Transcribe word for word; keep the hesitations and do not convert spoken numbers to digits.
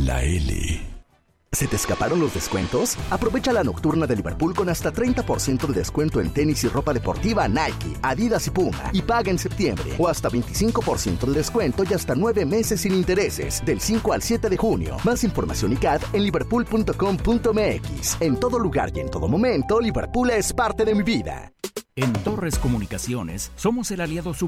la L. ¿Se te escaparon los descuentos? Aprovecha la nocturna de Liverpool con hasta treinta por ciento de descuento en tenis y ropa deportiva Nike, Adidas y Puma. Y paga en septiembre. O hasta veinticinco por ciento de descuento y hasta nueve meses sin intereses. Del cinco al siete de junio. Más información y C A D en liverpool punto com punto m x. En todo lugar y en todo momento, Liverpool es parte de mi vida. En Torres Comunicaciones somos el aliado